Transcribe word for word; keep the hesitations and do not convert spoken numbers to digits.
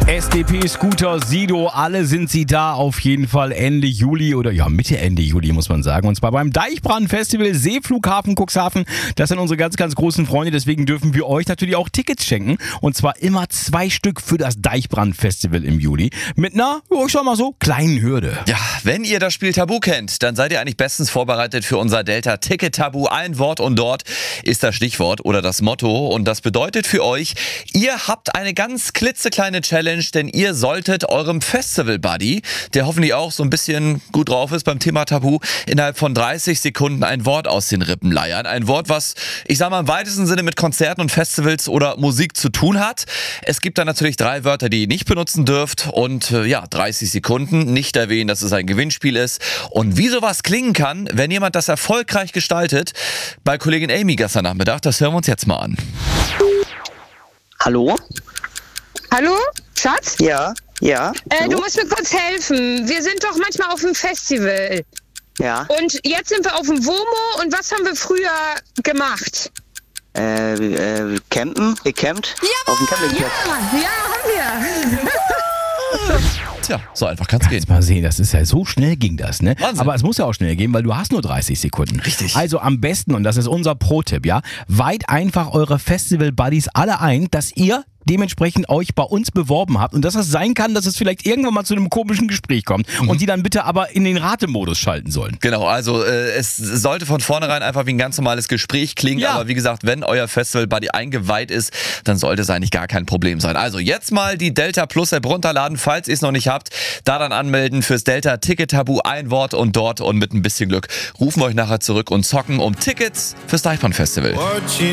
S D P, Scooter, Sido, alle sind sie da auf jeden Fall Ende Juli oder ja Mitte Ende Juli muss man sagen. Und zwar beim Deichbrand-Festival Seeflughafen Cuxhaven. Das sind unsere ganz, ganz großen Freunde. Deswegen dürfen wir euch natürlich auch Tickets schenken. Und zwar immer zwei Stück für das Deichbrand-Festival im Juli. Mit einer, ich sag mal so, kleinen Hürde. Ja, wenn ihr das Spiel Tabu kennt, dann seid ihr eigentlich bestens vorbereitet für unser Delta-Ticket-Tabu. Ein Wort und dort ist das Stichwort oder das Motto. Und das bedeutet für euch, ihr habt eine ganz klitzekleine Challenge, denn ihr solltet eurem Festival-Buddy, der hoffentlich auch so ein bisschen gut drauf ist beim Thema Tabu, innerhalb von dreißig Sekunden ein Wort aus den Rippen leiern. Ein Wort, was, ich sag mal, im weitesten Sinne mit Konzerten und Festivals oder Musik zu tun hat. Es gibt dann natürlich drei Wörter, die ihr nicht benutzen dürft und äh, ja, dreißig Sekunden. Nicht erwähnen, dass es ein Gewinnspiel ist. Und wie sowas klingen kann, wenn jemand das erfolgreich gestaltet, bei Kollegin Amy gestern Nachmittag, das hören wir uns jetzt mal an. Hallo? Hallo, Schatz? Ja, ja. Äh, hallo? du musst mir kurz helfen. Wir sind doch manchmal auf dem Festival. Ja. Und jetzt sind wir auf dem WOMO und was haben wir früher gemacht? Äh, äh, campen? Gecampt? Ja, Auf dem Campingplatz. ja, ja, haben wir. Tja, so einfach kann's gehen. Jetzt mal sehen, das ist ja so schnell ging das, ne? Wahnsinn. Aber es muss ja auch schnell gehen, weil du hast nur dreißig Sekunden. Richtig. Also am besten, und das ist unser Pro-Tipp, ja, weiht einfach eure Festival-Buddies alle ein, dass ihr dementsprechend euch bei uns beworben habt und dass es sein kann, dass es vielleicht irgendwann mal zu einem komischen Gespräch kommt mhm. und die dann bitte aber in den Ratemodus schalten sollen. Genau, also äh, es sollte von vornherein einfach wie ein ganz normales Gespräch klingen, Ja. aber wie gesagt, wenn euer Festival-Buddy eingeweiht ist, dann sollte es eigentlich gar kein Problem sein. Also jetzt mal die Delta Plus App runterladen, falls ihr es noch nicht habt, da dann anmelden fürs Delta Ticket Tabu, ein Wort und dort und mit ein bisschen Glück rufen wir euch nachher zurück und zocken um Tickets fürs Deichbrand Festival.